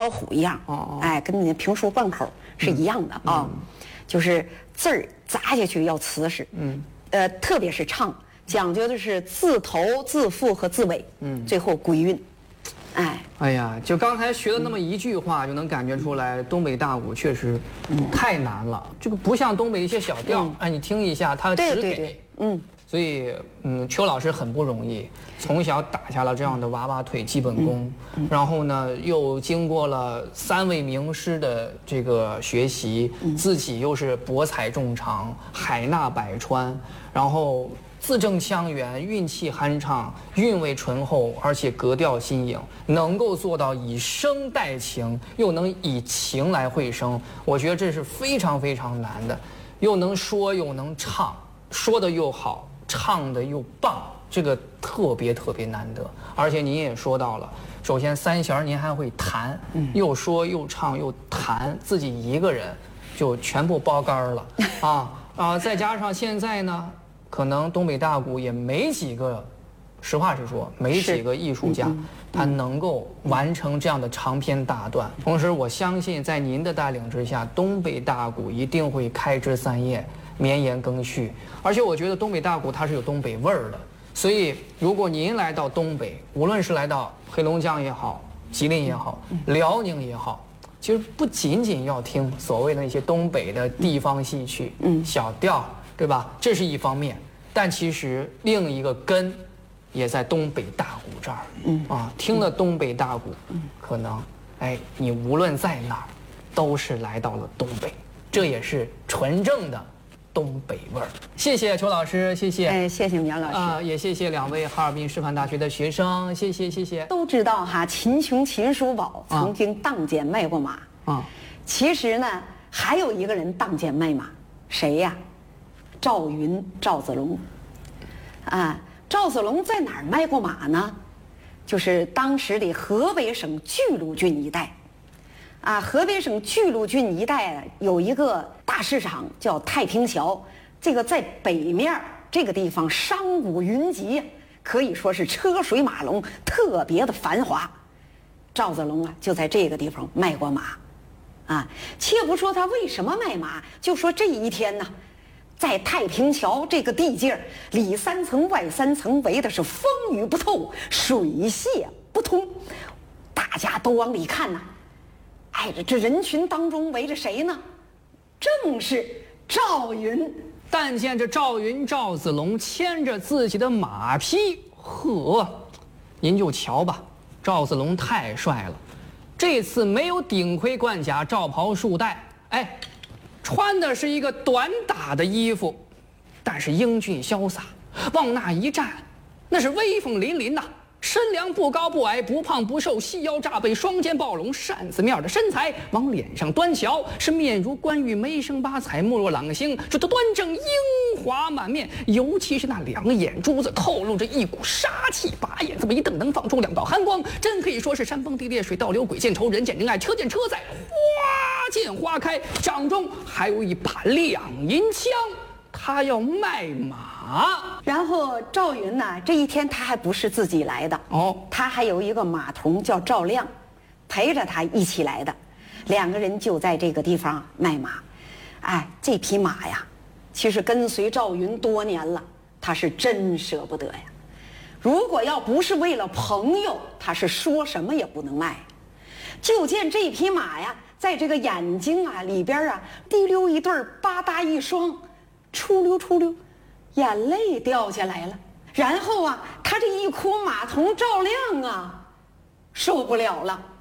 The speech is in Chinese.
老虎一样，哎，跟那评书贯口是一样的啊，就是字儿砸下去要瓷实，特别是唱，讲究的是字头、字腹和字尾，最后归韵， 哎呀，就刚才学的那么一句话，就能感觉出来，东北大鼓确实太难了。这个不像东北一些小调，哎，你听一下，它只给，所以邱老师很不容易，从小打下了这样的娃娃腿基本功，然后呢，又经过了3位名师的这个学习，自己又是博采众长，海纳百川，然后字正腔圆，韵气酣畅，韵味醇厚，而且格调新颖，能够做到以声带情，又能以情来会声，我觉得这是非常非常难的，又能说又能唱，说的又好，唱的又棒，这个特别特别难得。而且您也说到了，首先3弦您还会弹，又说又唱又弹，自己一个人就全部包干了再加上现在呢，可能东北大鼓也没几个，实话实说，没几个艺术家他能够完成这样的长篇大段。同时我相信在您的带领之下，东北大鼓一定会开枝散叶，绵延更续。而且我觉得东北大鼓它是有东北味儿的，所以如果您来到东北，无论是来到黑龙江也好，吉林也好，辽宁也好，其实不仅仅要听所谓的那些东北的地方戏曲，小调，对吧？这是一方面，但其实另一个根也在东北大鼓这儿，听了东北大鼓，可能，你无论在哪儿，都是来到了东北，这也是纯正的东北味儿。谢谢邱老师，谢谢。 谢谢苗老师也谢谢2位哈尔滨师范大学的学生，谢谢。 都知道哈，秦琼、秦叔宝曾经当街卖过马其实呢，还有一个人当街卖马，谁呀？赵云、赵子龙赵子龙在哪儿卖过马呢？就是当时的河北省巨鹿郡一带河北省巨鹿郡一带有一个大市场叫太平桥，这个在北面这个地方商贾云集，可以说是车水马龙，特别的繁华。赵子龙就在这个地方卖过马且不说他为什么卖马，就说这一天呢，在太平桥这个地界里3层外3层，围的是风雨不透，水泄不通，大家都往里看这人群当中围着谁呢？正是赵云。 但见这赵云、赵子龙牵着自己的马匹，您就瞧吧，赵子龙太帅了，这次没有顶盔贯甲、罩袍束带，穿的是一个短打的衣服，但是英俊潇洒，往那一站，那是威风凛凛呐。身量不高不矮，不胖不瘦，细腰炸背，双肩暴拢，扇子面的身材，往脸上端瞧，是面如冠玉，眉生八彩，目若朗星，这端正英华满面，尤其是那2眼珠子透露着一股杀气，把眼这么一瞪，能放出2道寒光，真可以说是山崩地裂，水倒流，鬼见愁，人见人爱，车见车载，花见花开，掌中还有一把亮银枪，他要卖马。 然后赵云呢，这一天他还不是自己来的他还有一个马童叫赵亮，陪着他一起来的，2个人就在这个地方卖马。这匹马呀，其实跟随赵云多年了，他是真舍不得呀。如果要不是为了朋友，他是说什么也不能卖。就见这匹马呀，在这个眼睛里边滴溜一对吧嗒一双，出溜眼泪掉下来了。然后他这一哭，马童赵亮受不了了，